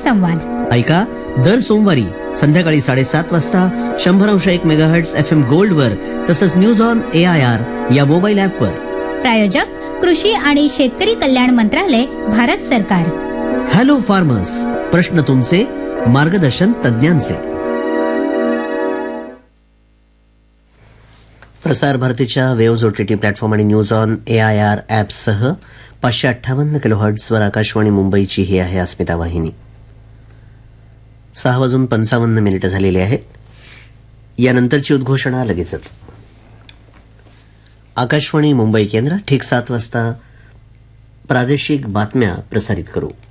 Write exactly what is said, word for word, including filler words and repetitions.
संवाद ऐका दर सोमवारी संध्याकाळी साडेसात वाजता शंभर अंश एक मेगाहर्ट्झ एफ एम गोल्ड वर, तसंच news on A I R या मोबाईल ऍप वर. प्रायोजक कृषी आणि शेतकरी कल्याण मंत्रालय, भारत सरकार. हॅलो फार्मर्स, प्रश्न तुमचे, मार्गदर्शन तज्ञांचे. प्रसार भारतीच्या वेव्ज ओटीटी प्लॅटफॉर्म आणि news on A I R ॲपसह पाचशे अठ्ठावन्न किलोहर्ट्झवर आकाशवाणी मुंबईची ही आहे अस्मिता वाहिनी. सहा वाजून पंचावन्न मिनिटं झालेली आहेत. यानंतरची उद्घोषणा लगेचच. आकाशवाणी मुंबई केंद्र ठीक सात वाजता प्रादेशिक बातम्या प्रसारित करू.